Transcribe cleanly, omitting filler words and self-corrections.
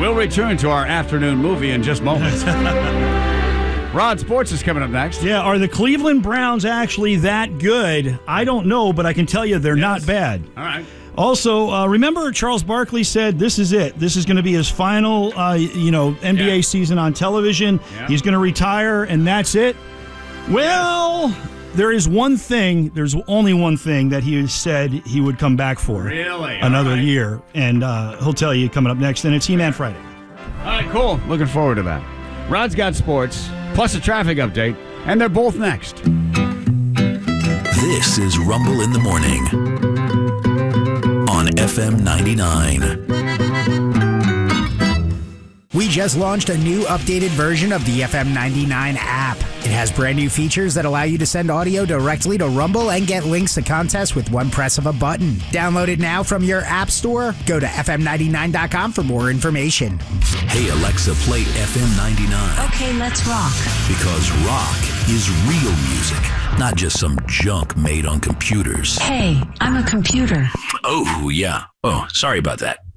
We'll return to our afternoon movie in just moments. Rod, sports is coming up next. Yeah, are the Cleveland Browns actually that good? I don't know, but I can tell you they're not bad. All right. Also, remember Charles Barkley said this is it. This is going to be his final, NBA season on television. Yeah. He's going to retire, and that's it. Well, there is one thing. There's only one thing that he said he would come back for. Really? Another year, and he'll tell you coming up next. And it's He-Man Friday. All right, cool. Looking forward to that. Rod's got sports, plus a traffic update, and they're both next. This is Rumble in the Morning on FM 99. We just launched a new updated version of the FM 99 app. It has brand new features that allow you to send audio directly to Rumble and get links to contests with one press of a button. Download it now from your app store. Go to fm99.com for more information. Hey Alexa, play FM 99. Okay, let's rock. Because rock is real music, not just some junk made on computers. Hey, I'm a computer. Oh, yeah. Oh, sorry about that.